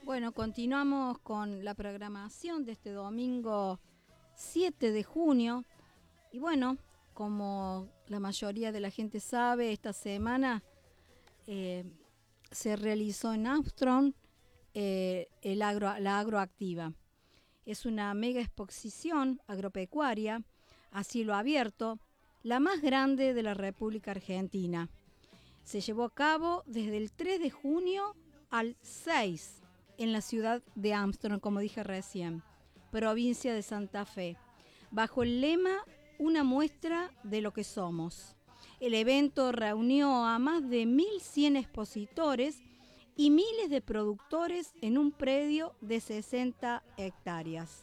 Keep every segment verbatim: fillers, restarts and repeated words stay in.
Bueno, continuamos con la programación de este domingo siete de junio. Y bueno, como la mayoría de la gente sabe, esta semana eh, se realizó en Armstrong eh, el agro, la agroactiva. Es una mega exposición agropecuaria a cielo abierto, la más grande de la República Argentina. Se llevó a cabo desde el tres de junio al seis en la ciudad de Armstrong, como dije recién, provincia de Santa Fe, bajo el lema Una muestra de lo que somos. El evento reunió a más de mil cien expositores y miles de productores en un predio de sesenta hectáreas.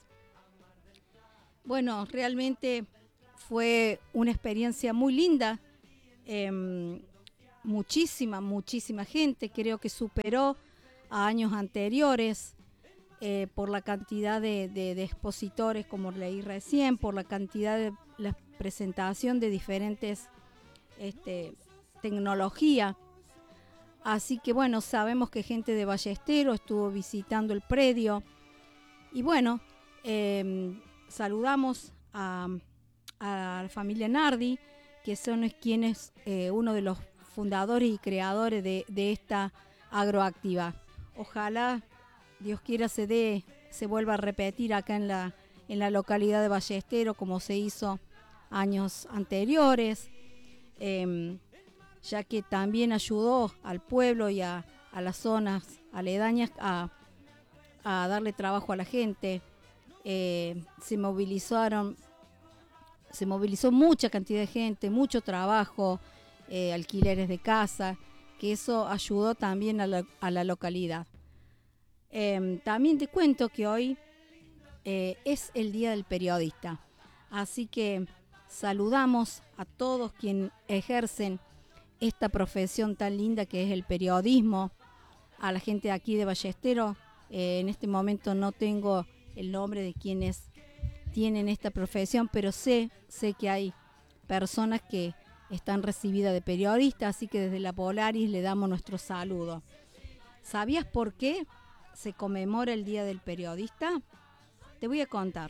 Bueno, realmente fue una experiencia muy linda. Eh, muchísima, muchísima gente, creo que superó a años anteriores eh, por la cantidad de, de, de expositores, como leí recién, por la cantidad de la presentación de diferentes este, tecnología. Así que bueno, sabemos que gente de Ballestero estuvo visitando el predio. Y bueno, eh, saludamos a, a la familia Nardi, que son quienes, eh, uno de los fundadores y creadores de, de esta agroactiva. Ojalá, Dios quiera, se dé, se vuelva a repetir acá en la, en la localidad de Ballestero, como se hizo años anteriores, eh, ya que también ayudó al pueblo y a, a las zonas aledañas a, a darle trabajo a la gente. Eh, se movilizaron, se movilizó mucha cantidad de gente, mucho trabajo, eh, alquileres de casa, que eso ayudó también a la, a la localidad. Eh, también te cuento que hoy eh, es el Día del Periodista, así que saludamos a todos quienes ejercen esta profesión tan linda que es el periodismo, a la gente de aquí de Ballestero. Eh, en este momento no tengo el nombre de quienes tienen esta profesión, pero sé, sé que hay personas que están recibidas de periodistas, así que desde la Polaris le damos nuestro saludo. ¿Sabías por qué se conmemora el Día del Periodista? Te voy a contar.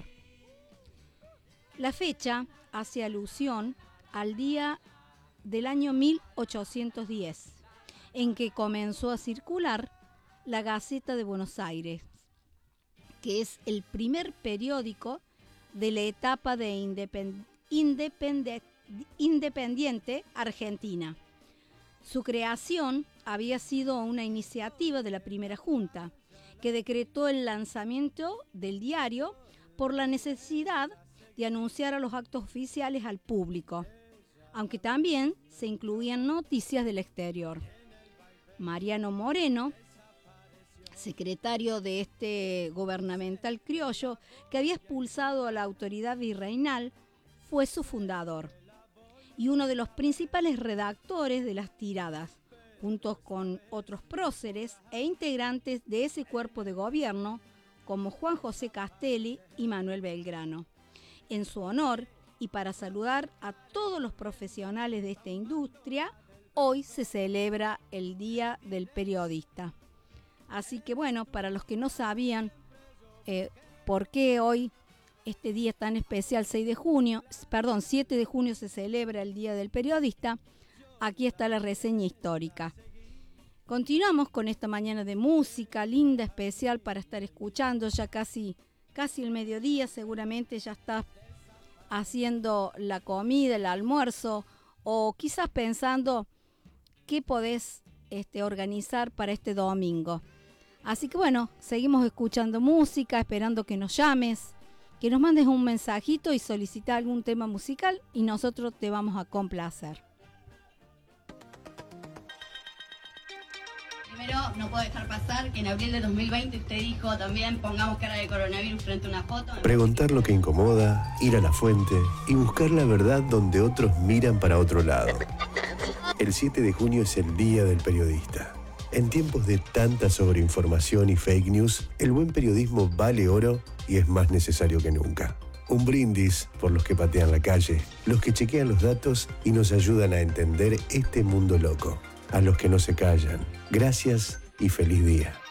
La fecha hace alusión al día del año mil ochocientos diez, en que comenzó a circular la Gaceta de Buenos Aires, que es el primer periódico de la etapa de independ- independ- independiente argentina. Su creación había sido una iniciativa de la primera junta, que decretó el lanzamiento del diario por la necesidad de anunciar a los actos oficiales al público, aunque también se incluían noticias del exterior. Mariano Moreno, secretario de este gubernamental criollo que había expulsado a la autoridad virreinal, fue su fundador y uno de los principales redactores de las tiradas, junto con otros próceres e integrantes de ese cuerpo de gobierno como Juan José Castelli y Manuel Belgrano. En su honor y para saludar a todos los profesionales de esta industria, hoy se celebra el Día del Periodista. Así que bueno, para los que no sabían eh, por qué hoy, este día tan especial, seis de junio, perdón, siete de junio se celebra el Día del Periodista, aquí está la reseña histórica. Continuamos con esta mañana de música linda, especial para estar escuchando, ya casi, casi el mediodía, seguramente ya estás haciendo la comida, el almuerzo, o quizás pensando qué podés este, organizar para este domingo. Así que bueno, seguimos escuchando música, esperando que nos llames, que nos mandes un mensajito y solicita algún tema musical y nosotros te vamos a complacer. Primero, no puedo dejar pasar que en abril de dos mil veinte usted dijo también pongamos cara de coronavirus frente a una foto. Preguntar lo que incomoda, ir a la fuente y buscar la verdad donde otros miran para otro lado. El siete de junio es el Día del Periodista. En tiempos de tanta sobreinformación y fake news, el buen periodismo vale oro y es más necesario que nunca. Un brindis por los que patean la calle, los que chequean los datos y nos ayudan a entender este mundo loco. A los que no se callan, gracias y feliz día.